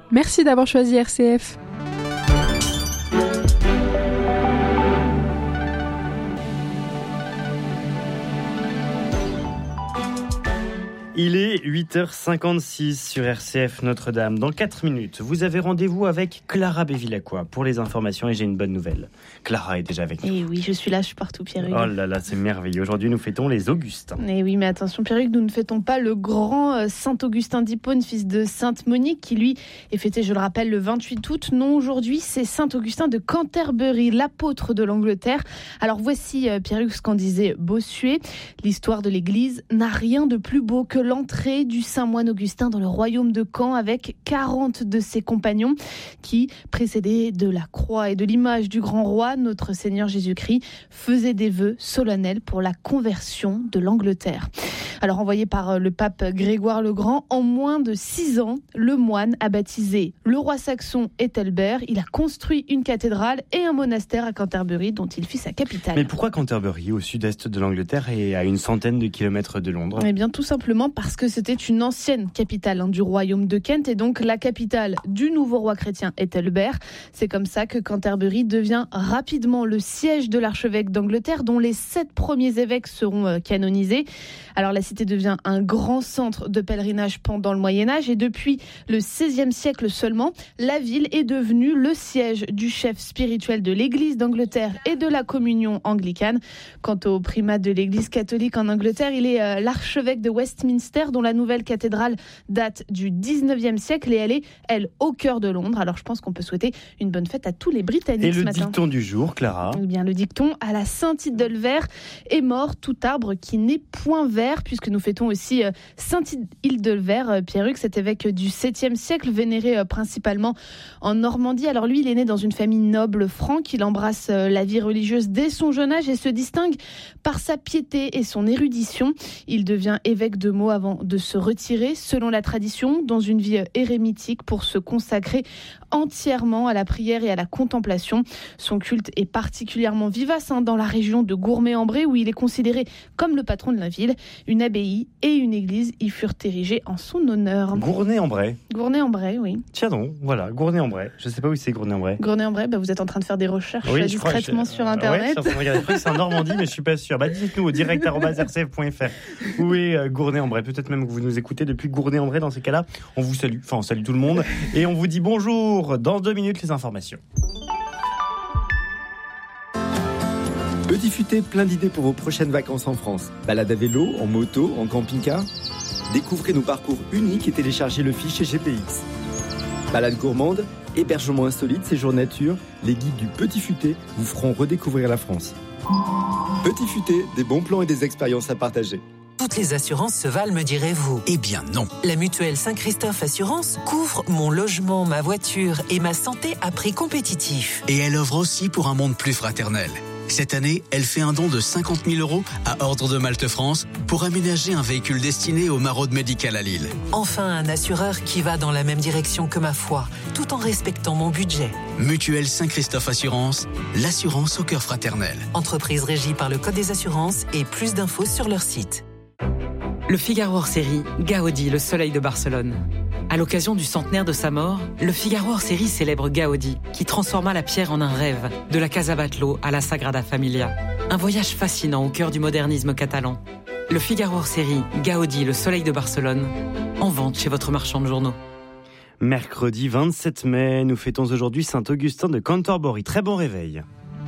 Merci d'avoir choisi RCF. Il est 8h56 sur RCF Notre-Dame. Dans 4 minutes, vous avez rendez-vous avec Clara Bevilacqua pour les informations et j'ai une bonne nouvelle. Clara est déjà avec nous. Et oui, je suis partout, Pierre-Hugues. Oh là là, c'est merveilleux. Aujourd'hui, nous fêtons les Augustins. Et oui, mais attention, Pierre-Hugues, nous ne fêtons pas le grand Saint-Augustin d'Hippone, fils de Sainte-Monique, qui lui est fêté, je le rappelle, le 28 août. Non, aujourd'hui, c'est Saint-Augustin de Canterbury, l'apôtre de l'Angleterre. Alors voici, Pierre-Hugues, ce qu'en disait Bossuet. L'histoire de l'Église n'a rien de plus beau que l'entrée du saint moine Augustin dans le royaume de Caen avec 40 de ses compagnons qui, précédés de la croix et de l'image du grand roi, notre Seigneur Jésus-Christ, faisaient des vœux solennels pour la conversion de l'Angleterre. Alors envoyé par le pape Grégoire le Grand, en moins de 6 ans, le moine a baptisé le roi saxon Ethelbert. Il a construit une cathédrale et un monastère à Canterbury dont il fit sa capitale. Mais pourquoi Canterbury, au sud-est de l'Angleterre et à une centaine de kilomètres de Londres ? Eh bien tout simplement parce que c'était une ancienne capitale du royaume de Kent et donc la capitale du nouveau roi chrétien Ethelbert. C'est comme ça que Canterbury devient rapidement le siège de l'archevêque d'Angleterre dont les 7 premiers évêques seront canonisés. Alors la cité devient un grand centre de pèlerinage pendant le Moyen-Âge et depuis le XVIe siècle seulement, la ville est devenue le siège du chef spirituel de l'Église d'Angleterre et de la communion anglicane. Quant au primat de l'Église catholique en Angleterre, il est l'archevêque de Westminster dont la nouvelle cathédrale date du 19e siècle et elle est, au cœur de Londres. Alors je pense qu'on peut souhaiter une bonne fête à tous les Britanniques ce matin. Et le dicton du jour, Clara ? Eh bien, le dicton à la Saint-Hildeverdt est mort tout arbre qui n'est point vert, puisque nous fêtons aussi Saint-Hildeverdt, Pierre-Hugues, cet évêque du 7e siècle, vénéré principalement en Normandie. Alors lui, il est né dans une famille noble franque, il embrasse la vie religieuse dès son jeune âge et se distingue par sa piété et son érudition. Il devient évêque de Meaux avant de se retirer, selon la tradition, dans une vie érémitique pour se consacrer entièrement à la prière et à la contemplation. Son culte est particulièrement vivace dans la région de Gournay-en-Bray où il est considéré comme le patron de la ville. Une abbaye et une église y furent érigées en son honneur. Gournay-en-Bray. Gournay-en-Bray, oui. Tiens donc, voilà, Gournay-en-Bray. Je ne sais pas où c'est Gournay-en-Bray. Gournay-en-Bray, vous êtes en train de faire des recherches discrètement sur Internet. Oui, je crois que c'est en Normandie, mais je ne suis pas sûr. Dites-nous au direct@rcf.fr où est Gournay-en-Bray. Peut-être même que vous nous écoutez depuis Gournay-en-Bray. Dans ces cas-là, on vous salue. Enfin, on salue tout le monde. Et on vous dit bonjour. Dans 2 minutes, les informations. Petit Futé, plein d'idées pour vos prochaines vacances en France. Balade à vélo, en moto, en camping-car. Découvrez nos parcours uniques et téléchargez le fichier GPX. Balade gourmande, hébergement insolite, séjour nature, les guides du Petit Futé vous feront redécouvrir la France. Petit Futé, des bons plans et des expériences à partager. Toutes les assurances se valent, me direz-vous. Eh bien non. La mutuelle Saint-Christophe Assurance couvre mon logement, ma voiture et ma santé à prix compétitif. Et elle œuvre aussi pour un monde plus fraternel. Cette année, elle fait un don de 50 000 € à Ordre de Malte France pour aménager un véhicule destiné aux maraudes médicales à Lille. Enfin, un assureur qui va dans la même direction que ma foi, tout en respectant mon budget. Mutuelle Saint-Christophe Assurance, l'assurance au cœur fraternel. Entreprise régie par le Code des assurances et plus d'infos sur leur site. Le Figaro hors série, Gaudi, le soleil de Barcelone. À l'occasion du centenaire de sa mort, le Figaro hors série célèbre Gaudi, qui transforma la pierre en un rêve, de la Casa Batlló à la Sagrada Familia. Un voyage fascinant au cœur du modernisme catalan. Le Figaro hors série, Gaudi, le soleil de Barcelone, en vente chez votre marchand de journaux. Mercredi 27 mai, nous fêtons aujourd'hui Saint-Augustin de Canterbury. Très bon réveil.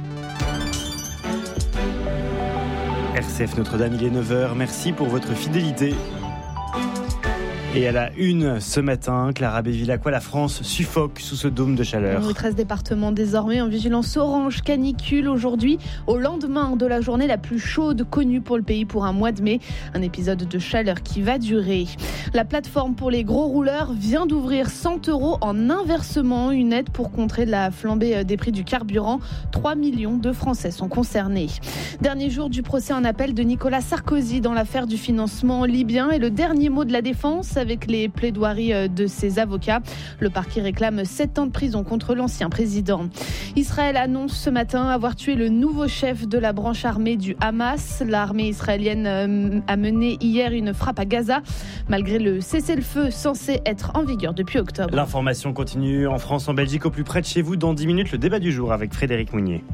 RCF Notre-Dame, il est 9h. Merci pour votre fidélité. Et à la une ce matin, Clara Bevilacqua, la France suffoque sous ce dôme de chaleur. 13 départements désormais en vigilance orange canicule aujourd'hui, au lendemain de la journée la plus chaude connue pour le pays pour un mois de mai. Un épisode de chaleur qui va durer. La plateforme pour les gros rouleurs vient d'ouvrir 100 € en inversement, une aide pour contrer la flambée des prix du carburant. 3 millions de Français sont concernés. Dernier jour du procès en appel de Nicolas Sarkozy dans l'affaire du financement libyen et le dernier mot de la défense. avec les plaidoiries de ses avocats. Le parquet réclame 7 ans de prison contre l'ancien président. Israël annonce ce matin avoir tué le nouveau chef de la branche armée du Hamas. L'armée israélienne a mené hier une frappe à Gaza, malgré le cessez-le-feu censé être en vigueur depuis octobre. L'information continue en France, en Belgique, au plus près de chez vous. Dans 10 minutes, le débat du jour avec Frédéric Mounier.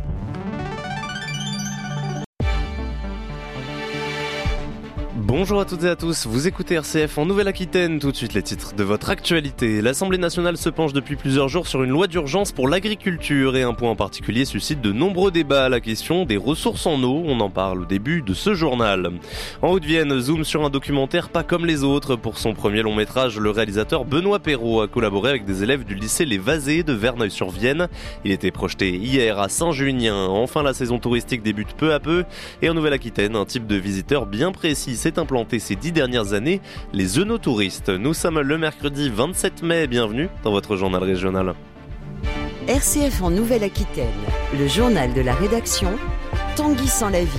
Bonjour à toutes et à tous, vous écoutez RCF en Nouvelle-Aquitaine, tout de suite les titres de votre actualité. L'Assemblée nationale se penche depuis plusieurs jours sur une loi d'urgence pour l'agriculture et un point en particulier suscite de nombreux débats, la question des ressources en eau, on en parle au début de ce journal. En Haute-Vienne, zoom sur un documentaire pas comme les autres. Pour son premier long métrage, le réalisateur Benoît Perrault a collaboré avec des élèves du lycée Les Vasés de Verneuil-sur-Vienne. Il était projeté hier à Saint-Junien. Enfin, la saison touristique débute peu à peu et en Nouvelle-Aquitaine, un type de visiteur bien précis s'est implanté ces 10 dernières années, les œnotouristes. Nous sommes le mercredi 27 mai, bienvenue dans votre journal régional. RCF en Nouvelle-Aquitaine, le journal de la rédaction, Tanguy sans la ville.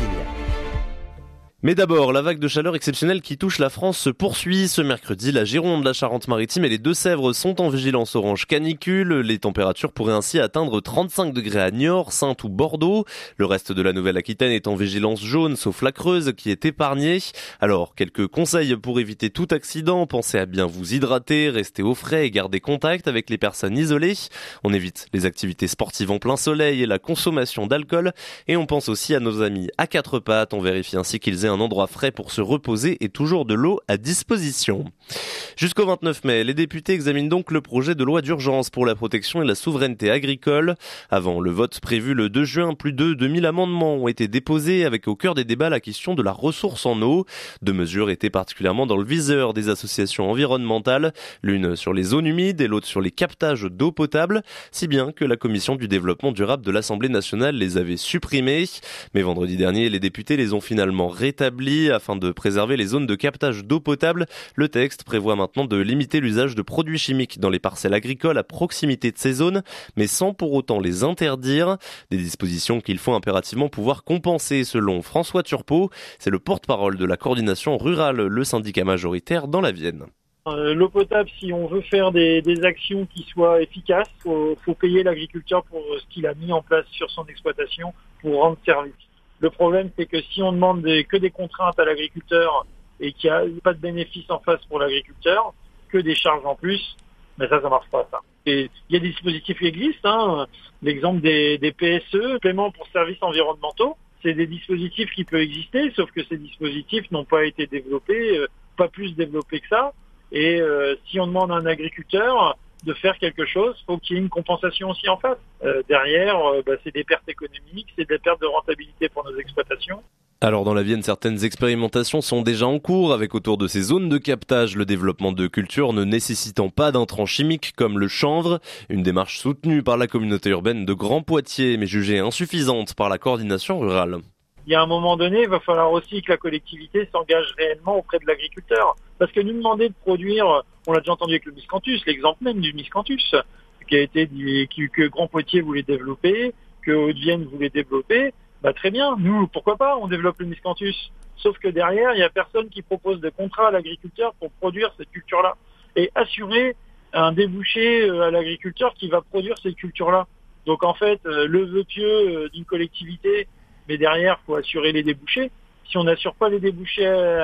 Mais d'abord, la vague de chaleur exceptionnelle qui touche la France se poursuit. Ce mercredi, la Gironde, la Charente-Maritime et les Deux-Sèvres sont en vigilance orange canicule. Les températures pourraient ainsi atteindre 35 degrés à Niort, Saintes ou Bordeaux. Le reste de la Nouvelle-Aquitaine est en vigilance jaune, sauf la Creuse qui est épargnée. Alors, quelques conseils pour éviter tout accident. Pensez à bien vous hydrater, rester au frais et garder contact avec les personnes isolées. On évite les activités sportives en plein soleil et la consommation d'alcool. Et on pense aussi à nos amis à quatre pattes. On vérifie ainsi qu'ils aient un endroit frais pour se reposer et toujours de l'eau à disposition. Jusqu'au 29 mai, les députés examinent donc le projet de loi d'urgence pour la protection et la souveraineté agricole. Avant le vote prévu le 2 juin, plus de 2000 amendements ont été déposés avec au cœur des débats la question de la ressource en eau. Deux mesures étaient particulièrement dans le viseur des associations environnementales, l'une sur les zones humides et l'autre sur les captages d'eau potable, si bien que la commission du développement durable de l'Assemblée nationale les avait supprimées. Mais vendredi dernier, les députés les ont finalement rétablis afin de préserver les zones de captage d'eau potable. Le texte prévoit maintenant de limiter l'usage de produits chimiques dans les parcelles agricoles à proximité de ces zones, mais sans pour autant les interdire. Des dispositions qu'il faut impérativement pouvoir compenser selon François Turpot. C'est le porte-parole de la coordination rurale, le syndicat majoritaire dans la Vienne. L'eau potable, si on veut faire des actions qui soient efficaces, faut payer l'agriculteur pour ce qu'il a mis en place sur son exploitation pour rendre service. Le problème, c'est que si on demande que des contraintes à l'agriculteur et qu'il n'y a pas de bénéfice en face pour l'agriculteur, que des charges en plus, mais ça marche pas, ça. Et il y a des dispositifs qui existent, l'exemple des PSE, paiement pour services environnementaux, c'est des dispositifs qui peuvent exister, sauf que ces dispositifs n'ont pas été développés, pas plus développés que ça. Et si on demande à un agriculteur de faire quelque chose, faut qu'il y ait une compensation aussi en face. Derrière, c'est des pertes économiques, c'est des pertes de rentabilité pour nos exploitations. Alors dans la Vienne, certaines expérimentations sont déjà en cours avec autour de ces zones de captage le développement de cultures ne nécessitant pas d'intrants chimiques comme le chanvre, une démarche soutenue par la communauté urbaine de Grand Poitiers mais jugée insuffisante par la coordination rurale. Il y a un moment donné, il va falloir aussi que la collectivité s'engage réellement auprès de l'agriculteur. Parce que nous demander de produire, on l'a déjà entendu avec le miscanthus, l'exemple même du miscanthus, qui a été que Grand Poitiers voulait développer, que Haute-Vienne voulait développer, très bien, nous, pourquoi pas, on développe le miscanthus. Sauf que derrière, il n'y a personne qui propose de contrat à l'agriculteur pour produire cette culture-là. Et assurer un débouché à l'agriculteur qui va produire cette culture-là. Donc en fait, le vœu pieux d'une collectivité, mais derrière, il faut assurer les débouchés. Si on n'assure pas les débouchés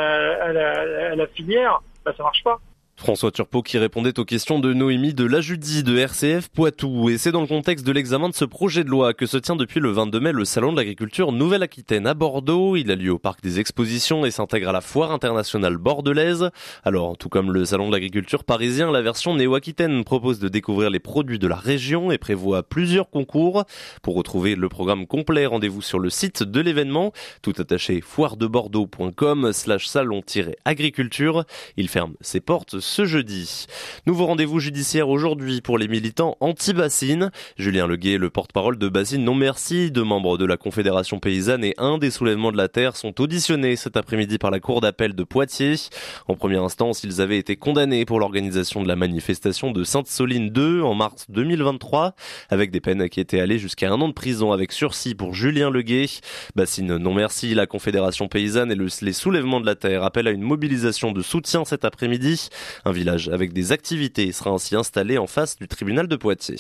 à la filière, ça marche pas. François Turpot qui répondait aux questions de Noémie de Lajudi de RCF Poitou. Et c'est dans le contexte de l'examen de ce projet de loi que se tient depuis le 22 mai le Salon de l'Agriculture Nouvelle-Aquitaine à Bordeaux. Il a lieu au Parc des Expositions et s'intègre à la Foire internationale bordelaise. Alors, tout comme le Salon de l'Agriculture parisien, la version néo-aquitaine propose de découvrir les produits de la région et prévoit plusieurs concours. Pour retrouver le programme complet, rendez-vous sur le site de l'événement, tout attaché foiredebordeaux.com/salon-agriculture. Il ferme ses portes ce jeudi. Nouveau rendez-vous judiciaire aujourd'hui pour les militants anti-bassines. Julien Leguet, le porte-parole de Bassines Non Merci, 2 membres de la Confédération paysanne et un des soulèvements de la terre sont auditionnés cet après-midi par la cour d'appel de Poitiers. En première instance, ils avaient été condamnés pour l'organisation de la manifestation de Sainte-Soline 2 en mars 2023, avec des peines qui étaient allées jusqu'à 1 an de prison avec sursis pour Julien Leguet. Bassines Non Merci, la Confédération paysanne et les soulèvements de la terre appellent à une mobilisation de soutien cet après-midi. Un village avec des activités sera ainsi installé en face du tribunal de Poitiers.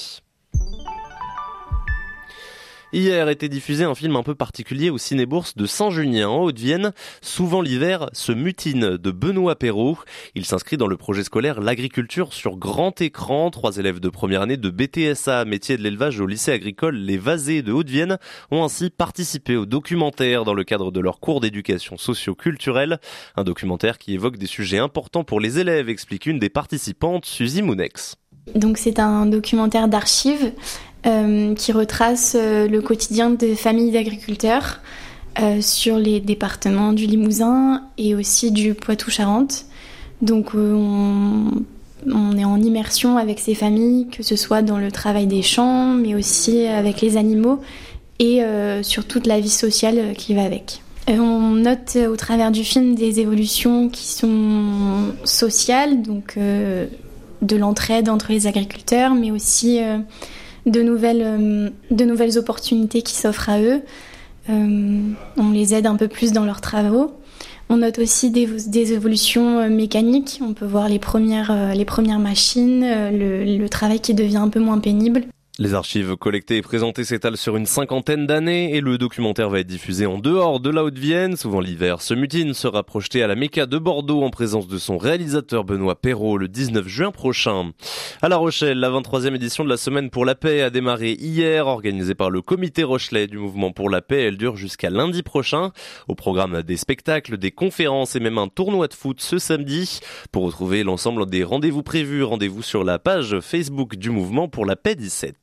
Hier était diffusé un film un peu particulier au Cinébourse de Saint-Junien en Haute-Vienne. Souvent l'hiver se mutine de Benoît Perrault. Il s'inscrit dans le projet scolaire L'agriculture sur grand écran. 3 élèves de première année de BTSA, métier de l'élevage au lycée agricole Les Vasées de Haute-Vienne, ont ainsi participé au documentaire dans le cadre de leur cours d'éducation socio-culturelle. Un documentaire qui évoque des sujets importants pour les élèves, explique une des participantes, Suzy Mounex. Donc c'est un documentaire d'archives qui retrace le quotidien des familles d'agriculteurs sur les départements du Limousin et aussi du Poitou-Charentes. Donc on est en immersion avec ces familles, que ce soit dans le travail des champs, mais aussi avec les animaux et sur toute la vie sociale qui va avec. On note au travers du film des évolutions qui sont sociales, donc de l'entraide entre les agriculteurs, mais aussi de nouvelles opportunités qui s'offrent à eux. On les aide un peu plus dans leurs travaux. On note aussi des évolutions mécaniques. On peut voir les premières machines, le travail qui devient un peu moins pénible. Les archives collectées et présentées s'étalent sur une 50aine d'années et le documentaire va être diffusé en dehors de la Haute-Vienne. Souvent l'hiver se mutine sera projeté à la Méca de Bordeaux en présence de son réalisateur Benoît Perrault le 19 juin prochain. À La Rochelle, la 23e édition de la Semaine pour la Paix a démarré hier, organisée par le comité rochelais du Mouvement pour la Paix. Elle dure jusqu'à lundi prochain. Au programme des spectacles, des conférences et même un tournoi de foot ce samedi. Pour retrouver l'ensemble des rendez-vous prévus, rendez-vous sur la page Facebook du Mouvement pour la Paix 17.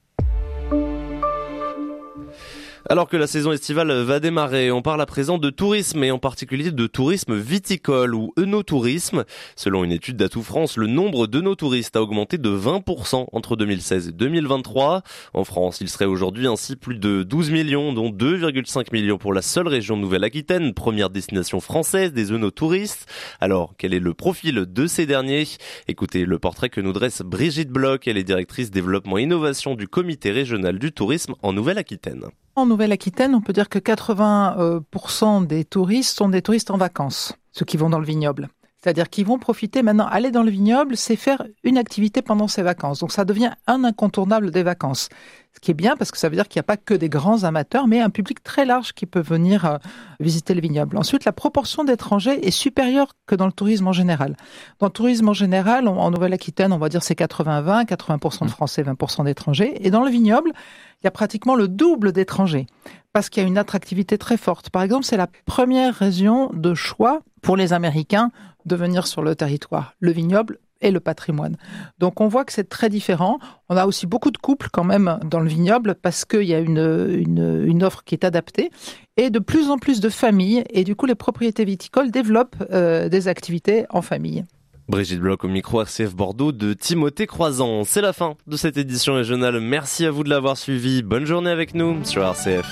Alors que la saison estivale va démarrer, on parle à présent de tourisme et en particulier de tourisme viticole ou œnotourisme. Selon une étude d'Atout France, le nombre d'œnotouristes a augmenté de 20% entre 2016 et 2023. En France, il serait aujourd'hui ainsi plus de 12 millions, dont 2,5 millions pour la seule région Nouvelle-Aquitaine, première destination française des œnotouristes. Alors, quel est le profil de ces derniers ? Écoutez le portrait que nous dresse Brigitte Bloch, elle est directrice développement et innovation du comité régional du tourisme en Nouvelle-Aquitaine. En Nouvelle-Aquitaine, on peut dire que 80% des touristes sont des touristes en vacances, ceux qui vont dans le vignoble. C'est-à-dire qu'ils vont profiter maintenant, aller dans le vignoble, c'est faire une activité pendant ses vacances. Donc ça devient un incontournable des vacances. Ce qui est bien parce que ça veut dire qu'il n'y a pas que des grands amateurs, mais un public très large qui peut venir visiter le vignoble. Ensuite, la proportion d'étrangers est supérieure que dans le tourisme en général. Dans le tourisme en général, en Nouvelle-Aquitaine, on va dire c'est 80-20, 80% de Français, 20% d'étrangers. Et dans le vignoble, il y a pratiquement le double d'étrangers parce qu'il y a une attractivité très forte. Par exemple, c'est la première région de choix pour les Américains de venir sur le territoire, le vignoble et le patrimoine. Donc on voit que c'est très différent. On a aussi beaucoup de couples quand même dans le vignoble parce qu'il y a une offre qui est adaptée et de plus en plus de familles et du coup les propriétés viticoles développent des activités en famille. Brigitte Bloch au micro RCF Bordeaux de Timothée Croizant. C'est la fin de cette édition régionale. Merci à vous de l'avoir suivi. Bonne journée avec nous sur RCF.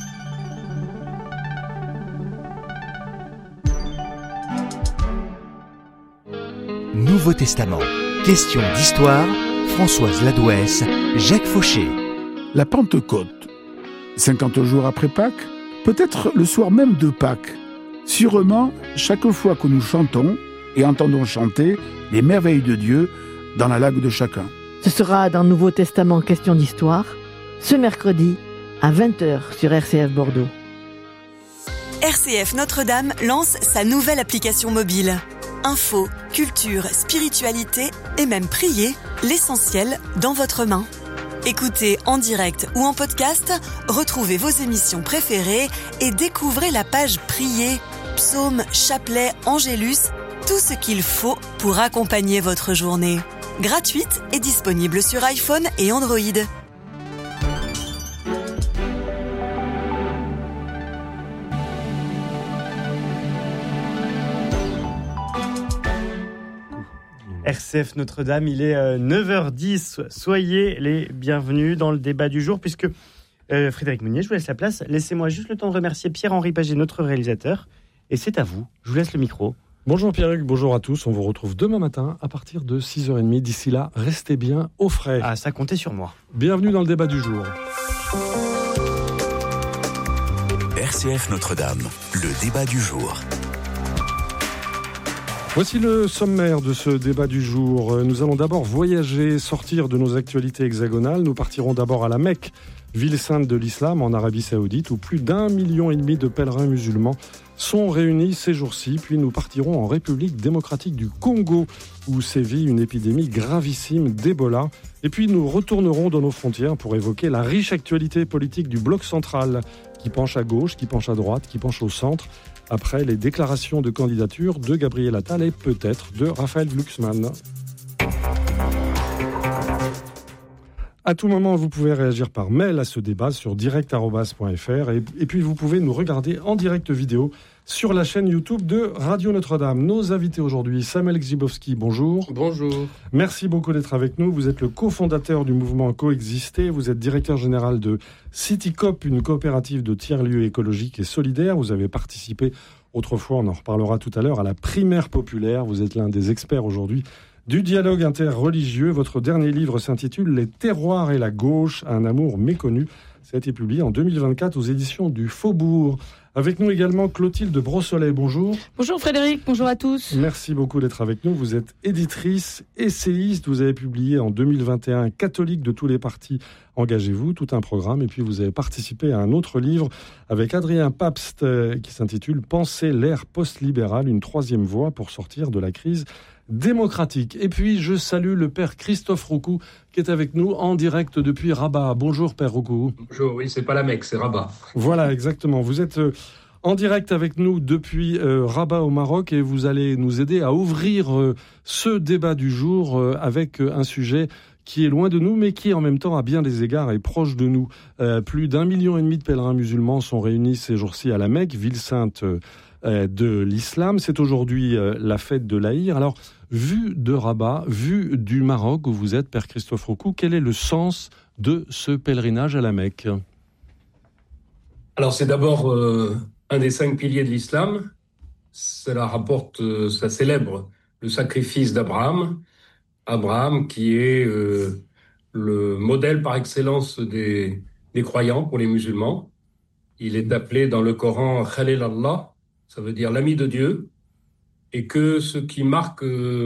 Nouveau Testament. Question d'histoire. Françoise Ladouès, Jacques Fauché. La Pentecôte. 50 jours après Pâques. Peut-être le soir même de Pâques. Sûrement, chaque fois que nous chantons et entendons chanter les merveilles de Dieu dans la langue de chacun. Ce sera dans Nouveau Testament Question d'histoire, ce mercredi à 20h sur RCF Bordeaux. RCF Notre-Dame lance sa nouvelle application mobile. Info, culture, spiritualité et même prier, l'essentiel dans votre main. Écoutez en direct ou en podcast, retrouvez vos émissions préférées et découvrez la page Prier, psaumes, chapelets, angélus, tout ce qu'il faut pour accompagner votre journée. Gratuite et disponible sur iPhone et Android. RCF Notre-Dame, il est 9h10. Soyez les bienvenus dans le débat du jour, puisque Frédéric Meunier, je vous laisse la place. Laissez-moi juste le temps de remercier Pierre-Henri Paget, notre réalisateur. Et c'est à vous. Je vous laisse le micro. Bonjour Pierre-Hugues, bonjour à tous. On vous retrouve demain matin à partir de 6h30. D'ici là, restez bien au frais. Ah, ça comptait sur moi. Bienvenue dans le débat du jour. RCF Notre-Dame, le débat du jour. Voici le sommaire de ce débat du jour. Nous allons d'abord voyager, sortir de nos actualités hexagonales. Nous partirons d'abord à la Mecque, ville sainte de l'islam en Arabie Saoudite, où plus d'1,5 million de pèlerins musulmans sont réunis ces jours-ci. Puis nous partirons en République démocratique du Congo, où sévit une épidémie gravissime d'Ebola. Et puis nous retournerons dans nos frontières pour évoquer la riche actualité politique du bloc central, qui penche à gauche, qui penche à droite, qui penche au centre, après les déclarations de candidature de Gabriel Attal et peut-être de Raphaël Glucksmann. À tout moment, vous pouvez réagir par mail à ce débat sur direct@fr et puis vous pouvez nous regarder en direct vidéo sur la chaîne YouTube de Radio Notre-Dame. Nos invités aujourd'hui, Samuel Gzybowski, bonjour. Bonjour. Merci beaucoup d'être avec nous. Vous êtes le cofondateur du mouvement Coexister. Vous êtes directeur général de CityCoop, une coopérative de tiers-lieux écologiques et solidaires. Vous avez participé autrefois, on en reparlera tout à l'heure, à la primaire populaire. Vous êtes l'un des experts aujourd'hui du dialogue interreligieux. Votre dernier livre s'intitule « Les terroirs et la gauche, un amour méconnu ». Ça a été publié en 2024 aux éditions du Faubourg. Avec nous également Clotilde Brossolet, bonjour. Bonjour Frédéric, bonjour à tous. Merci beaucoup d'être avec nous. Vous êtes éditrice, essayiste. Vous avez publié en 2021 « Catholique de tous les partis, engagez-vous », tout un programme. Et puis vous avez participé à un autre livre avec Adrien Pabst qui s'intitule « Penser l'ère post-libérale, une troisième voie pour sortir de la crise démocratique ». Et puis je salue le père Christophe Roucou qui est avec nous en direct depuis Rabat. Bonjour père Roucou. Bonjour, oui, c'est pas la Mecque, c'est Rabat. Voilà, exactement. Vous êtes en direct avec nous depuis Rabat au Maroc et vous allez nous aider à ouvrir ce débat du jour avec un sujet qui est loin de nous, mais qui en même temps, à bien des égards, est proche de nous. Plus d'1,5 million de pèlerins musulmans sont réunis ces jours-ci à la Mecque, ville sainte de l'islam. C'est aujourd'hui la fête de l'Aïr. Alors, vu de Rabat, vu du Maroc où vous êtes, père Christophe Roucou, quel est le sens de ce pèlerinage à la Mecque ? Alors, c'est d'abord un des 5 piliers de l'islam. Cela rapporte, ça célèbre le sacrifice d'Abraham. Abraham qui est le modèle par excellence des croyants pour les musulmans. Il est appelé dans le Coran Khalil Allah, ça veut dire l'ami de Dieu, et que ce qui marque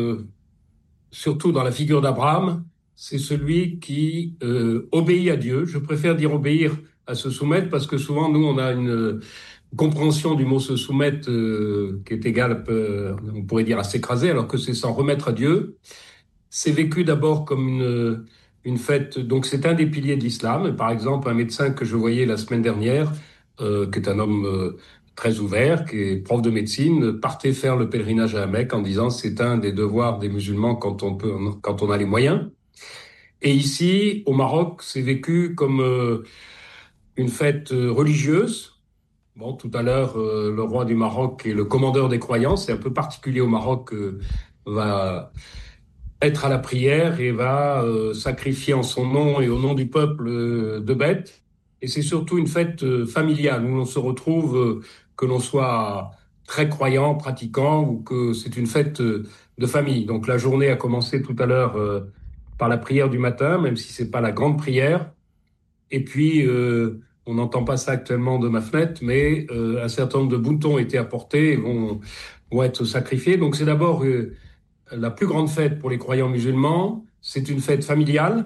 surtout dans la figure d'Abraham, c'est celui qui obéit à Dieu. Je préfère dire obéir à se soumettre parce que souvent nous on a une compréhension du mot se soumettre qui est égale, on pourrait dire à s'écraser, alors que c'est s'en remettre à Dieu. C'est vécu d'abord comme une fête, donc c'est un des piliers de l'islam. Par exemple, un médecin que je voyais la semaine dernière, qui est un homme très ouvert, qui est prof de médecine, partait faire le pèlerinage à la Mecque en disant c'est un des devoirs des musulmans quand on a les moyens. Et ici, au Maroc, c'est vécu comme une fête religieuse. Bon, tout à l'heure, le roi du Maroc est le commandeur des croyants. C'est un peu particulier au Maroc, va être à la prière et va sacrifier en son nom et au nom du peuple de bêtes. Et c'est surtout une fête familiale où l'on se retrouve, que l'on soit très croyant, pratiquant, ou que c'est une fête de famille. Donc la journée a commencé tout à l'heure par la prière du matin, même si c'est pas la grande prière. Et puis, on n'entend pas ça actuellement de ma fenêtre, mais un certain nombre de boutons ont été apportés et vont être sacrifiés. Donc c'est d'abord la plus grande fête pour les croyants musulmans. C'est une fête familiale.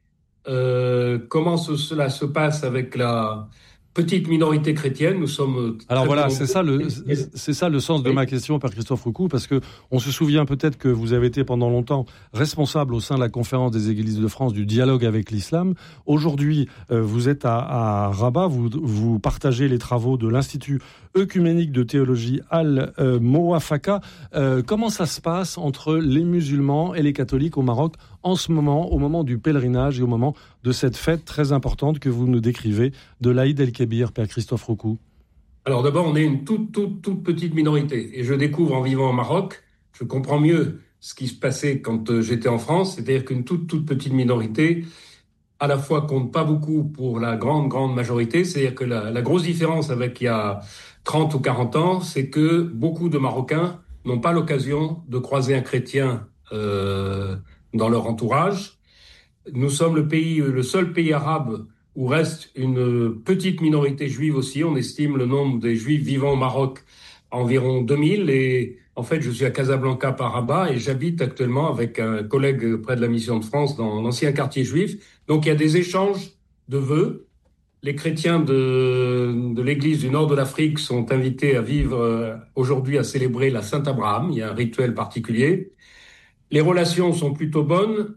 Comment cela se passe avec la petite minorité chrétienne? Nous sommes. Alors voilà, c'est ça le sens de ma question, père Christophe Roucou, parce que on se souvient peut-être que vous avez été pendant longtemps responsable au sein de la conférence des Églises de France du dialogue avec l'islam. Aujourd'hui, vous êtes à Rabat, vous partagez les travaux de l'Institut œcuménique de théologie Al-Mouafaka. Comment ça se passe entre les musulmans et les catholiques au Maroc en ce moment, au moment du pèlerinage et au moment de cette fête très importante que vous nous décrivez de l'Aïd el-Kébir, père Christophe Roucou? Alors d'abord, on est une toute petite minorité. Et je découvre en vivant au Maroc, je comprends mieux ce qui se passait quand j'étais en France, c'est-à-dire qu'une toute petite minorité à la fois compte pas beaucoup pour la grande majorité, c'est-à-dire que la grosse différence avec il y a 30 ou 40 ans, c'est que beaucoup de Marocains n'ont pas l'occasion de croiser un chrétien dans leur entourage. Nous sommes le seul pays arabe où reste une petite minorité juive aussi. On estime le nombre des juifs vivant au Maroc à environ 2000. Et en fait, je suis à Casablanca par Rabat et j'habite actuellement avec un collègue près de la Mission de France dans l'ancien quartier juif. Donc il y a des échanges de vœux. Les chrétiens de l'église du nord de l'Afrique sont invités à vivre aujourd'hui, à célébrer la Saint-Abraham. Il y a un rituel particulier. Les relations sont plutôt bonnes.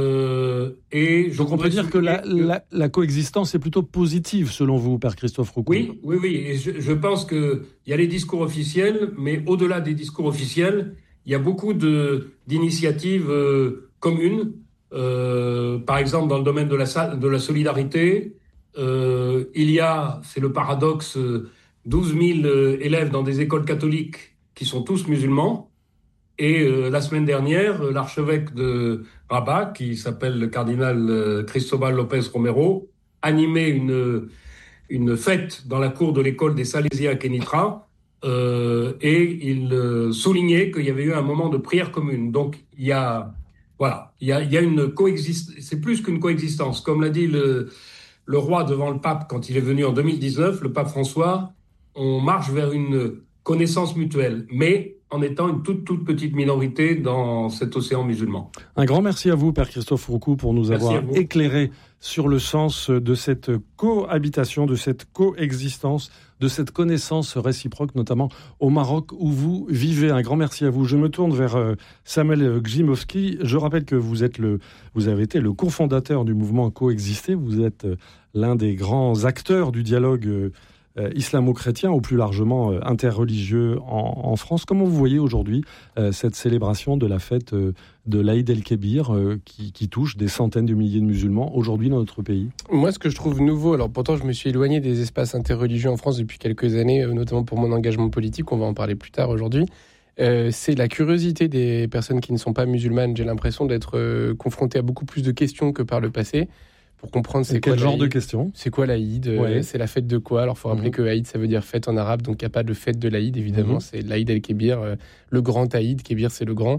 Donc on peut dire que la coexistence est plutôt positive selon vous, Père Christophe Roucou. Oui. Et je pense qu'il y a les discours officiels, mais au-delà des discours officiels, il y a beaucoup d'initiatives communes. Par exemple, dans le domaine de la solidarité, il y a, c'est le paradoxe, 12 000 élèves dans des écoles catholiques qui sont tous musulmans. Et la semaine dernière, l'archevêque de Rabat, qui s'appelle le cardinal Cristobal Lopez Romero, animait une fête dans la cour de l'école des Salésiens à Kenitra, et il soulignait qu'il y avait eu un moment de prière commune. Donc il y a une coexistence. C'est plus qu'une coexistence. Comme l'a dit le roi devant le pape quand il est venu en 2019, le pape François, on marche vers une connaissance mutuelle, mais en étant une toute petite minorité dans cet océan musulman. Un grand merci à vous, Père Christophe Roucou, pour nous avoir éclairé sur le sens de cette cohabitation, de cette coexistence, de cette connaissance réciproque, notamment au Maroc où vous vivez. Un grand merci à vous. Je me tourne vers Samuel Grzymowski. Je rappelle que vous avez été le cofondateur du mouvement Coexister. Vous êtes l'un des grands acteurs du dialogue islamo-chrétien ou plus largement interreligieux en France. Comment vous voyez aujourd'hui cette célébration de la fête de l'Aïd el-Kébir qui touche des centaines de milliers de musulmans aujourd'hui dans notre pays? Moi, ce que je trouve nouveau, alors pourtant je me suis éloigné des espaces interreligieux en France depuis quelques années, notamment pour mon engagement politique, on va en parler plus tard aujourd'hui, c'est la curiosité des personnes qui ne sont pas musulmanes. J'ai l'impression d'être confronté à beaucoup plus de questions que par le passé. Pour comprendre c'est quel genre de questions. C'est quoi l'Aïd, c'est la fête de quoi? Alors il faut rappeler que Aïd ça veut dire fête en arabe, donc il n'y a pas de fête de l'Aïd évidemment, c'est l'Aïd el-Kébir, le grand Aïd, Kébir c'est le grand,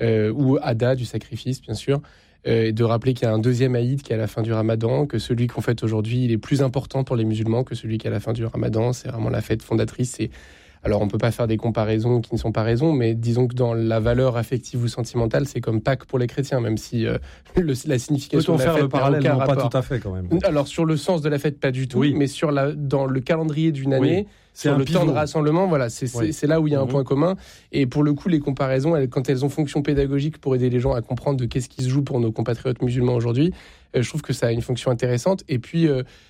ou Ada du sacrifice bien sûr, et de rappeler qu'il y a un deuxième Aïd qui est à la fin du Ramadan, que celui qu'on fête aujourd'hui il est plus important pour les musulmans que celui qui est à la fin du Ramadan, c'est vraiment la fête fondatrice. Alors on peut pas faire des comparaisons qui ne sont pas raisons, mais disons que dans la valeur affective ou sentimentale, c'est comme Pâques pour les chrétiens, même si la signification de la fête faire le parallèle, n'a aucun pas rapport. tout à fait quand même. Alors sur le sens de la fête, pas du tout, mais dans le calendrier d'une année, sur le temps de rassemblement, voilà, c'est là où il y a un point commun. Et pour le coup, les comparaisons, quand elles ont fonction pédagogique pour aider les gens à comprendre de qu'est-ce qui se joue pour nos compatriotes musulmans aujourd'hui, je trouve que ça a une fonction intéressante. Et puis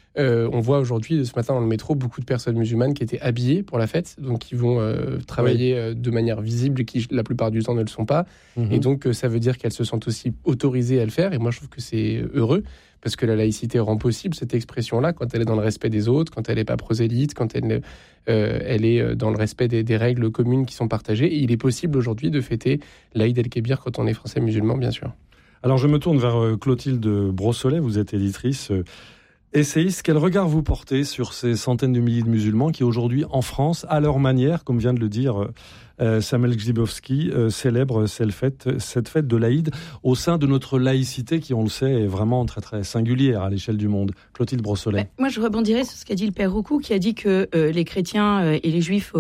on voit aujourd'hui, ce matin dans le métro, beaucoup de personnes musulmanes qui étaient habillées pour la fête, donc qui vont travailler de manière visible, qui la plupart du temps ne le sont pas. Et donc ça veut dire qu'elles se sentent aussi autorisées à le faire. Et moi je trouve que c'est heureux, parce que la laïcité rend possible cette expression-là quand elle est dans le respect des autres, quand elle n'est pas prosélyte, quand elle est dans le respect des règles communes qui sont partagées. Et il est possible aujourd'hui de fêter l'Aïd el-Kébir quand on est français musulman, bien sûr. Alors je me tourne vers Clotilde Brossolet, vous êtes éditrice, essayiste. Quel regard vous portez sur ces centaines de milliers de musulmans qui aujourd'hui en France, à leur manière, comme vient de le dire Samuel Grzybowski, célèbrent cette fête de l'Aïd au sein de notre laïcité qui, on le sait, est vraiment très très singulière à l'échelle du monde. Clotilde Brossolet. Moi je rebondirais sur ce qu'a dit le Père Roucou, qui a dit que les chrétiens et les juifs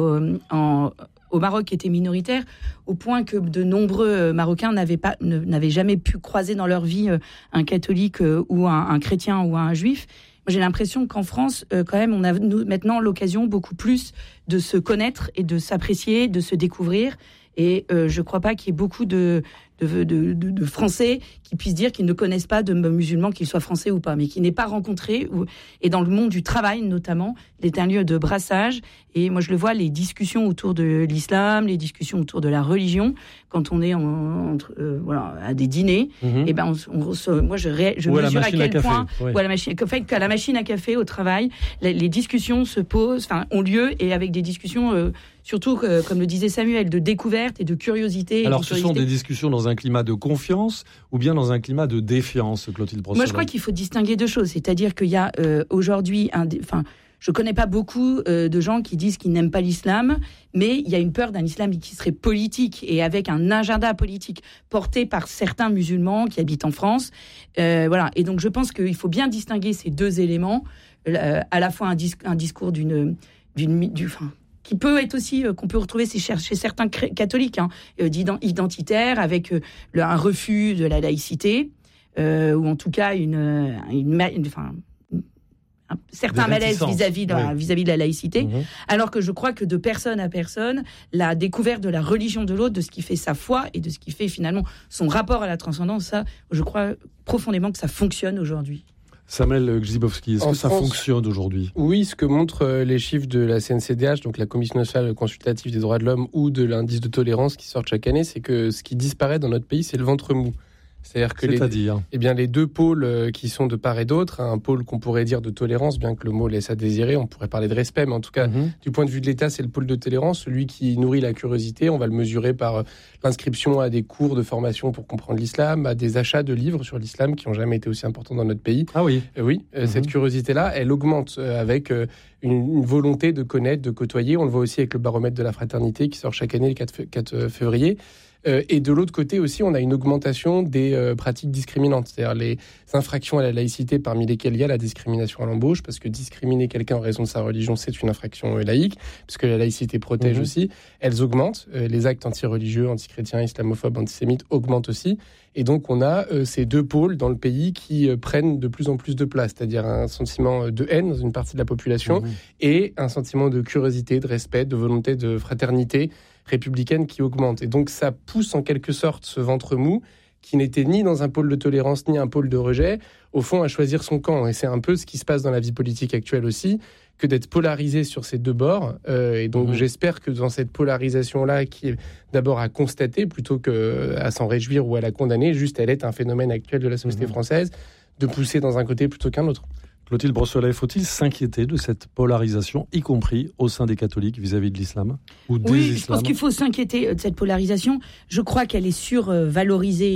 au Maroc étaient minoritaires, au point que de nombreux Marocains n'avaient jamais pu croiser dans leur vie un catholique ou un chrétien ou un juif. Moi, j'ai l'impression qu'en France, quand même, on a maintenant l'occasion beaucoup plus de se connaître et de s'apprécier, de se découvrir. Et je ne crois pas qu'il y ait beaucoup de de Français qui puissent dire qu'ils ne connaissent pas de musulmans, qu'ils soient français ou pas, mais qui n'aient pas rencontré, et dans le monde du travail notamment, c'est un lieu de brassage. Et moi, je le vois, les discussions autour de l'islam, les discussions autour de la religion, quand on est à des dîners, et ben moi, je mesure à quel point, qu'à la machine à café au travail, les discussions se posent, ont lieu, et avec des discussions surtout, comme le disait Samuel, de découverte et de curiosité. Alors, ce sont des discussions dans un climat de confiance ou bien dans un climat de défiance, Clotilde Brossolin? Moi, je crois qu'il faut distinguer deux choses. C'est-à-dire qu'il y a aujourd'hui je connais pas beaucoup de gens qui disent qu'ils n'aiment pas l'islam, mais il y a une peur d'un islam qui serait politique et avec un agenda politique porté par certains musulmans qui habitent en France. Et donc je pense qu'il faut bien distinguer ces deux éléments, à la fois un discours qui peut être aussi, qu'on peut retrouver chez certains catholiques, identitaires, avec un refus de la laïcité, ou en tout cas un certain malaise vis-à-vis de la laïcité, alors que je crois que de personne à personne, la découverte de la religion de l'autre, de ce qui fait sa foi et de ce qui fait finalement son rapport à la transcendance, ça, je crois profondément que ça fonctionne aujourd'hui. Samuel Grzybowski, est-ce que ça fonctionne aujourd'hui? Oui, ce que montrent les chiffres de la CNCDH, donc la Commission nationale consultative des droits de l'homme, ou de l'indice de tolérance qui sortent chaque année, c'est que ce qui disparaît dans notre pays, c'est le ventre mou. C'est-à-dire que les deux pôles qui sont de part et d'autre, un pôle qu'on pourrait dire de tolérance, bien que le mot laisse à désirer, on pourrait parler de respect, mais en tout cas, du point de vue de l'État, c'est le pôle de tolérance, celui qui nourrit la curiosité. On va le mesurer par l'inscription à des cours de formation pour comprendre l'islam, à des achats de livres sur l'islam qui n'ont jamais été aussi importants dans notre pays. Ah oui. Cette curiosité-là, elle augmente avec une volonté de connaître, de côtoyer. On le voit aussi avec le baromètre de la fraternité qui sort chaque année le 4 février. Et de l'autre côté aussi, on a une augmentation des pratiques discriminantes, c'est-à-dire les infractions à la laïcité parmi lesquelles il y a la discrimination à l'embauche, parce que discriminer quelqu'un en raison de sa religion, c'est une infraction laïque, puisque la laïcité protège aussi. Elles augmentent, les actes anti-religieux, anti-chrétiens, islamophobes, antisémites augmentent aussi. Et donc on a ces deux pôles dans le pays qui prennent de plus en plus de place, c'est-à-dire un sentiment de haine dans une partie de la population et un sentiment de curiosité, de respect, de volonté de fraternité républicaine qui augmente. Et donc ça pousse en quelque sorte ce ventre mou qui n'était ni dans un pôle de tolérance ni un pôle de rejet, au fond à choisir son camp. Et c'est un peu ce qui se passe dans la vie politique actuelle aussi, que d'être polarisé sur ces deux bords. Et donc j'espère que dans cette polarisation-là, qui est d'abord à constater plutôt qu'à s'en réjouir ou à la condamner, juste elle est un phénomène actuel de la société française, de pousser dans un côté plutôt qu'un autre. Clotilde Brossolin, faut-il s'inquiéter de cette polarisation, y compris au sein des catholiques vis-à-vis de l'islam ou des islams? Je pense qu'il faut s'inquiéter de cette polarisation. Je crois qu'elle est survalorisée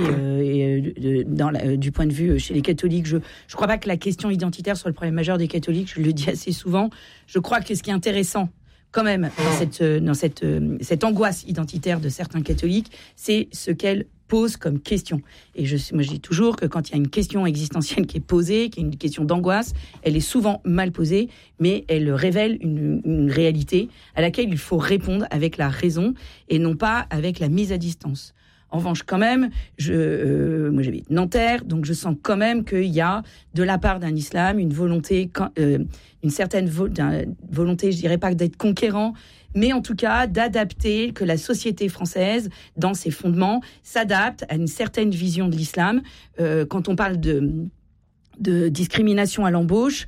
du point de vue chez les catholiques. Je ne crois pas que la question identitaire soit le problème majeur des catholiques, je le dis assez souvent. Je crois que ce qui est intéressant quand même dans cette angoisse identitaire de certains catholiques, c'est ce qu'elle pose comme question. Et moi je dis toujours que quand il y a une question existentielle qui est posée, qui est une question d'angoisse, elle est souvent mal posée, mais elle révèle une réalité à laquelle il faut répondre avec la raison et non pas avec la mise à distance. En revanche, quand même, moi j'habite Nanterre, donc je sens quand même qu'il y a, de la part d'un islam, une volonté, une certaine volonté, je dirais pas d'être conquérant, mais en tout cas d'adapter, que la société française, dans ses fondements, s'adapte à une certaine vision de l'islam. Quand on parle de discrimination à l'embauche,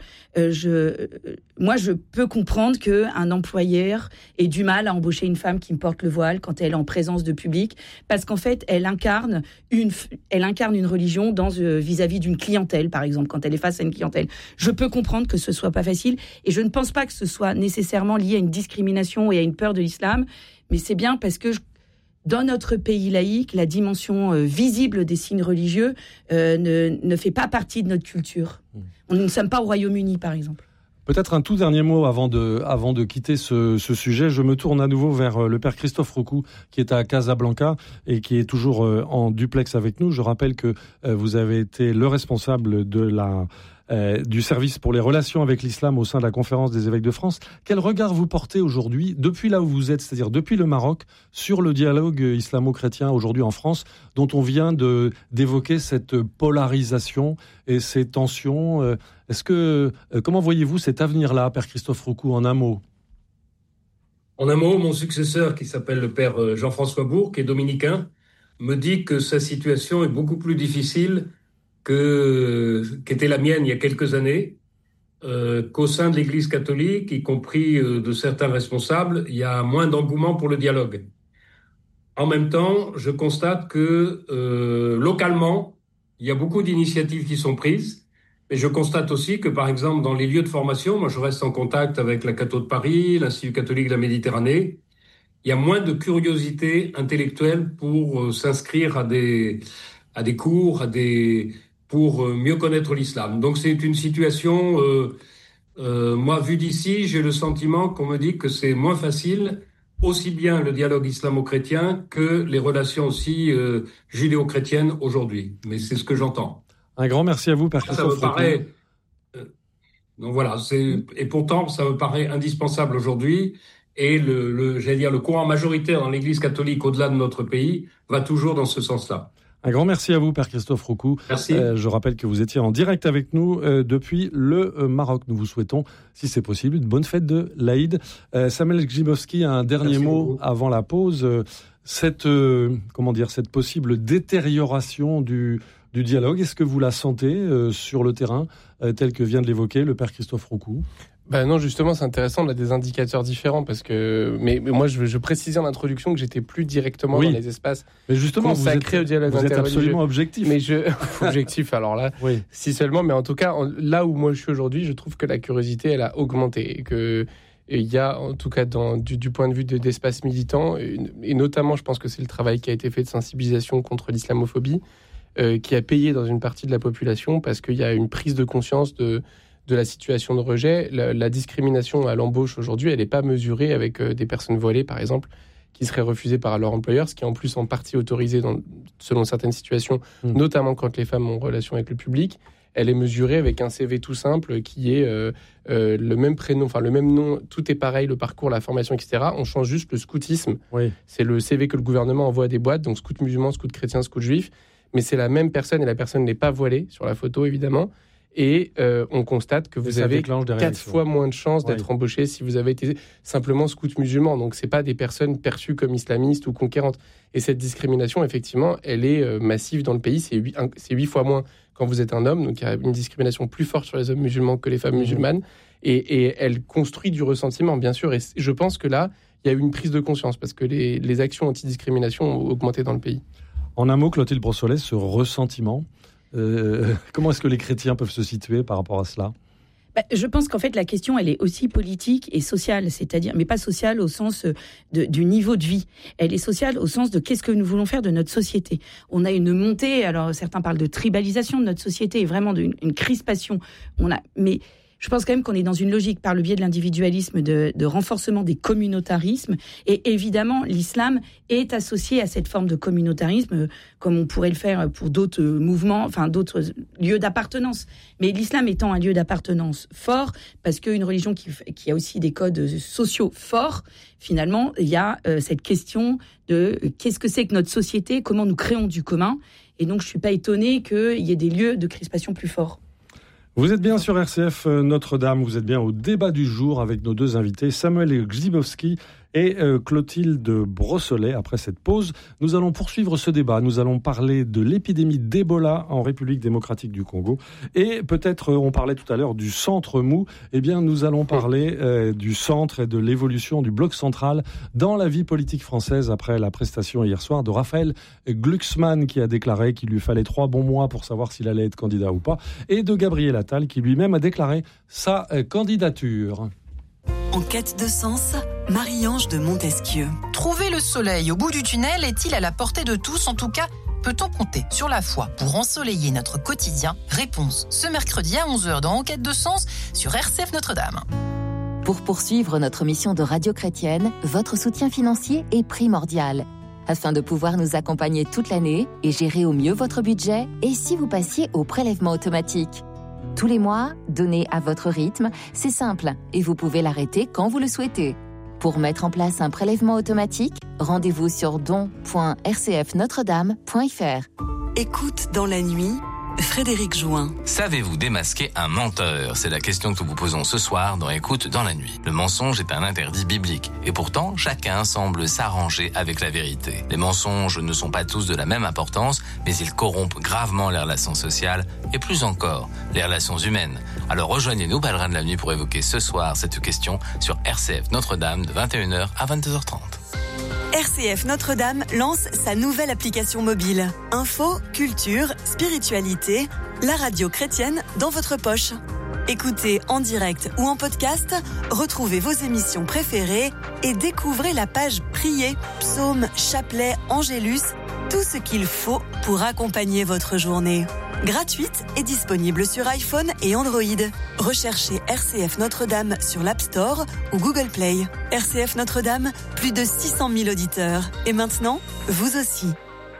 moi je peux comprendre qu'un employeur ait du mal à embaucher une femme qui porte le voile quand elle est en présence de public, parce qu'en fait elle incarne une religion vis-à-vis d'une clientèle, par exemple, quand elle est face à une clientèle. Je peux comprendre que ce soit pas facile, et je ne pense pas que ce soit nécessairement lié à une discrimination et à une peur de l'islam, mais c'est bien parce que dans notre pays laïque, la dimension visible des signes religieux ne fait pas partie de notre culture. Nous ne sommes pas au Royaume-Uni, par exemple. Peut-être un tout dernier mot avant de quitter ce sujet. Je me tourne à nouveau vers le père Christophe Rocoux, qui est à Casablanca et qui est toujours en duplex avec nous. Je rappelle que vous avez été le responsable du service pour les relations avec l'islam au sein de la conférence des évêques de France. Quel regard vous portez aujourd'hui, depuis là où vous êtes, c'est-à-dire depuis le Maroc, sur le dialogue islamo-chrétien aujourd'hui en France, dont on vient d'évoquer cette polarisation et ces tensions? Comment voyez-vous cet avenir-là, père Christophe Rocoux, en un mot? En un mot, mon successeur, qui s'appelle le père Jean-François Bourg, qui est dominicain, me dit que sa situation est beaucoup plus difficile qu'était la mienne il y a quelques années, qu'au sein de l'Église catholique, y compris de certains responsables, il y a moins d'engouement pour le dialogue. En même temps, je constate que localement, il y a beaucoup d'initiatives qui sont prises. Mais je constate aussi que, par exemple, dans les lieux de formation, moi je reste en contact avec la Catho de Paris, l'Institut catholique de la Méditerranée, il y a moins de curiosité intellectuelle pour s'inscrire à des cours, pour mieux connaître l'islam. Donc c'est une situation, moi vu d'ici, j'ai le sentiment qu'on me dit que c'est moins facile, aussi bien le dialogue islamo-chrétien que les relations aussi judéo-chrétiennes aujourd'hui. Mais c'est ce que j'entends. Un grand merci à vous, Père Christophe Rocoux. Donc voilà, et pourtant, ça me paraît indispensable aujourd'hui. Et j'allais dire, le courant majoritaire dans l'Église catholique au-delà de notre pays va toujours dans ce sens-là. Un grand merci à vous, Père Christophe Rocoux. Merci. Je rappelle que vous étiez en direct avec nous depuis le Maroc. Nous vous souhaitons, si c'est possible, une bonne fête de l'Aïd. Samuel Grzybowski, un dernier mot avant la pause. Cette possible détérioration du dialogue, est-ce que vous la sentez sur le terrain, tel que vient de l'évoquer le Père Christophe Rocoux ? Non, justement, c'est intéressant, on a des indicateurs différents parce que. Mais moi, je précisais en introduction que j'étais plus directement dans les espaces consacrés au dialogue interreligieux. Vous êtes absolument objectif. Mais objectif, alors là, si seulement. Mais en tout cas, là où moi je suis aujourd'hui, je trouve que la curiosité, elle a augmenté. Et que. Et il y a, en tout cas, du point de vue d'espace militant, et notamment, je pense que c'est le travail qui a été fait de sensibilisation contre l'islamophobie, qui a payé dans une partie de la population parce qu'il y a une prise de conscience de la situation de rejet. La discrimination à l'embauche aujourd'hui, elle n'est pas mesurée avec des personnes voilées, par exemple, qui seraient refusées par leur employeur, ce qui est en plus en partie autorisé selon certaines situations, notamment quand les femmes ont relation avec le public. Elle est mesurée avec un CV tout simple qui est le même prénom, enfin le même nom, tout est pareil, le parcours, la formation, etc. On change juste le scoutisme. C'est le CV que le gouvernement envoie à des boîtes, donc scout musulman, scout chrétien, scout juif. Mais c'est la même personne et la personne n'est pas voilée sur la photo, évidemment. Et on constate que vous avez 4 fois moins de chances d'être embauché si vous avez été simplement scout musulman. Donc, ce n'est pas des personnes perçues comme islamistes ou conquérantes. Et cette discrimination, effectivement, elle est massive dans le pays. C'est 8 fois moins quand vous êtes un homme. Donc, il y a une discrimination plus forte sur les hommes musulmans que les femmes musulmanes. Et elle construit du ressentiment, bien sûr. Et je pense que là, il y a eu une prise de conscience parce que les actions anti-discrimination ont augmenté dans le pays. En un mot, Clotilde Brossolet, ce ressentiment, comment est-ce que les chrétiens peuvent se situer par rapport à cela ? Je pense qu'en fait, la question, elle est aussi politique et sociale, c'est-à-dire, mais pas sociale au sens du niveau de vie. Elle est sociale au sens de qu'est-ce que nous voulons faire de notre société. On a une montée, alors certains parlent de tribalisation de notre société, et vraiment d'une crispation. Mais je pense quand même qu'on est dans une logique par le biais de l'individualisme, de renforcement des communautarismes. Et évidemment, l'islam est associé à cette forme de communautarisme, comme on pourrait le faire pour d'autres mouvements, enfin d'autres lieux d'appartenance. Mais l'islam étant un lieu d'appartenance fort, parce qu'une religion qui a aussi des codes sociaux forts, finalement, il y a cette question de qu'est-ce que c'est que notre société, comment nous créons du commun. Et donc, je ne suis pas étonnée qu'il y ait des lieux de crispation plus forts. Vous êtes bien sur RCF Notre-Dame, vous êtes bien au débat du jour avec nos deux invités, Samuel Grzybowski et Clotilde Brossolet. Après cette pause, nous allons poursuivre ce débat. Nous allons parler de l'épidémie d'Ebola en République démocratique du Congo. Et peut-être, on parlait tout à l'heure du centre mou. Eh bien, nous allons parler du centre et de l'évolution du bloc central dans la vie politique française après la prestation hier soir de Raphaël Glucksmann qui a déclaré qu'il lui fallait 3 bons mois pour savoir s'il allait être candidat ou pas. Et de Gabriel Attal qui lui-même a déclaré sa candidature. En quête de sens, Marie-Ange de Montesquieu. Trouver le soleil au bout du tunnel est-il à la portée de tous ? En tout cas, peut-on compter sur la foi pour ensoleiller notre quotidien ? Réponse ce mercredi à 11h dans En quête de sens sur RCF Notre-Dame. Pour poursuivre notre mission de radio chrétienne, votre soutien financier est primordial. Afin de pouvoir nous accompagner toute l'année et gérer au mieux votre budget, et si vous passiez au prélèvement automatique ? Tous les mois, donnez à votre rythme, c'est simple et vous pouvez l'arrêter quand vous le souhaitez. Pour mettre en place un prélèvement automatique, rendez-vous sur don.rcfnotredame.fr. Écoute dans la nuit, Frédéric Jouin. Savez-vous démasquer un menteur ? C'est la question que nous vous posons ce soir dans Écoute dans la nuit. Le mensonge est un interdit biblique. Et pourtant, chacun semble s'arranger avec la vérité. Les mensonges ne sont pas tous de la même importance, mais ils corrompent gravement les relations sociales et plus encore, les relations humaines. Alors rejoignez-nous, Pèlerins de la nuit, pour évoquer ce soir cette question sur RCF Notre-Dame de 21h à 22h30. RCF Notre-Dame lance sa nouvelle application mobile. Info, culture, spiritualité, la radio chrétienne dans votre poche. Écoutez en direct ou en podcast, retrouvez vos émissions préférées et découvrez la page Prier, psaumes, chapelets, angélus, tout ce qu'il faut pour accompagner votre journée. Gratuite et disponible sur iPhone et Android. Recherchez RCF Notre-Dame sur l'App Store ou Google Play. RCF Notre-Dame, plus de 600 000 auditeurs. Et maintenant, vous aussi.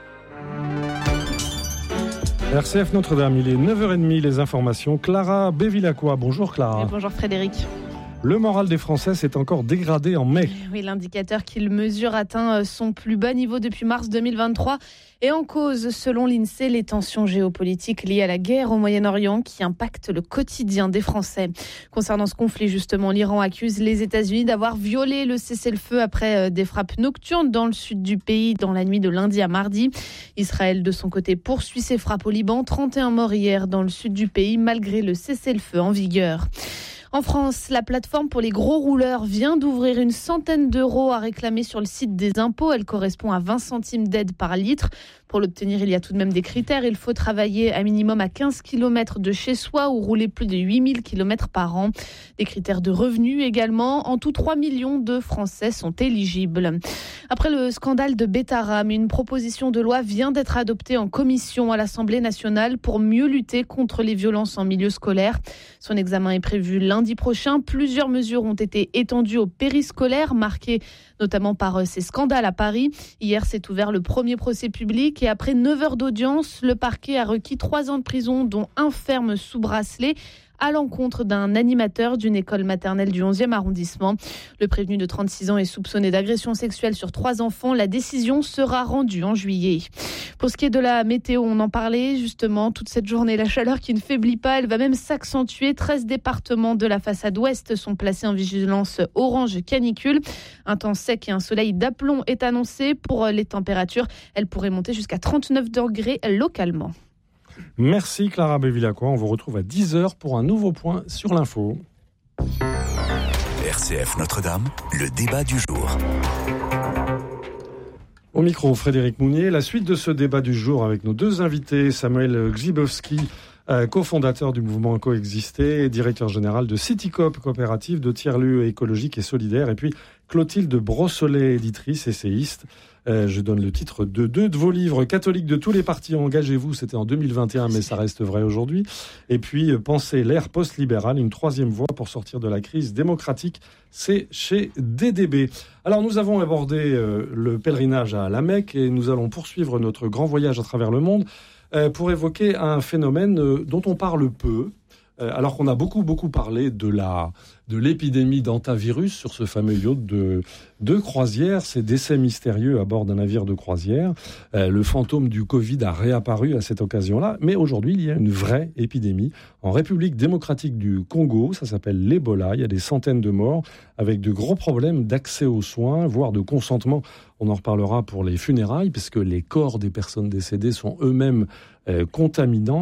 RCF Notre-Dame, il est 9h30, les informations. Clara Bévilacqua. Bonjour Clara. Et bonjour Frédéric. Le moral des Français s'est encore dégradé en mai. Oui, l'indicateur qu'il mesure atteint son plus bas niveau depuis mars 2023. Et en cause, selon l'INSEE, les tensions géopolitiques liées à la guerre au Moyen-Orient qui impactent le quotidien des Français. Concernant ce conflit, justement, l'Iran accuse les États-Unis d'avoir violé le cessez-le-feu après des frappes nocturnes dans le sud du pays dans la nuit de lundi à mardi. Israël, de son côté, poursuit ses frappes au Liban. 31 morts hier dans le sud du pays, malgré le cessez-le-feu en vigueur. En France, la plateforme pour les gros rouleurs vient d'ouvrir une centaine d'euros à réclamer sur le site des impôts. Elle correspond à 20 centimes d'aide par litre. Pour l'obtenir, il y a tout de même des critères. Il faut travailler à minimum à 15 km de chez soi ou rouler plus de 8000 km par an. Des critères de revenus également. En tout, 3 millions de Français sont éligibles. Après le scandale de Betaram, une proposition de loi vient d'être adoptée en commission à l'Assemblée nationale pour mieux lutter contre les violences en milieu scolaire. Son examen est prévu lundi prochain. Plusieurs mesures ont été étendues au périscolaire, marquées notamment par ces scandales à Paris. Hier s'est ouvert le premier procès public et après 9 heures d'audience, le parquet a requis 3 ans de prison, dont un ferme sous bracelet, à l'encontre d'un animateur d'une école maternelle du 11e arrondissement. Le prévenu de 36 ans est soupçonné d'agression sexuelle sur 3 enfants. La décision sera rendue en juillet. Pour ce qui est de la météo, on en parlait justement toute cette journée. La chaleur qui ne faiblit pas, elle va même s'accentuer. 13 départements de la façade ouest sont placés en vigilance orange canicule. Un temps sec et un soleil d'aplomb est annoncé. Pour les températures, elles pourraient monter jusqu'à 39 degrés localement. Merci Clara Bévilacqua. On vous retrouve à 10h pour un nouveau point sur l'info. RCF Notre-Dame, le débat du jour. Au micro, Frédéric Mounier. La suite de ce débat du jour avec nos 2 invités, Samuel Grzybowski, cofondateur du mouvement Coexister et directeur général de Citycoop, coopérative de tiers-lieux écologiques et solidaires, et puis Clotilde Brossolet, éditrice, essayiste. Je donne le titre de 2 de vos livres, Catholiques de tous les partis, engagez-vous, c'était en 2021, mais ça reste vrai aujourd'hui. Et puis, Pensez l'ère post-libérale, une 3e voie pour sortir de la crise démocratique, c'est chez DDB. Alors, nous avons abordé le pèlerinage à la Mecque et nous allons poursuivre notre grand voyage à travers le monde pour évoquer un phénomène dont on parle peu, alors qu'on a beaucoup parlé de l'épidémie d'hantavirus sur ce fameux yacht de croisière, ces décès mystérieux à bord d'un navire de croisière. Le fantôme du Covid a réapparu à cette occasion-là, mais aujourd'hui, il y a une vraie épidémie en République démocratique du Congo. Ça s'appelle l'Ebola. Il y a des centaines de morts avec de gros problèmes d'accès aux soins, voire de consentement. On en reparlera pour les funérailles, puisque les corps des personnes décédées sont eux-mêmes contaminants.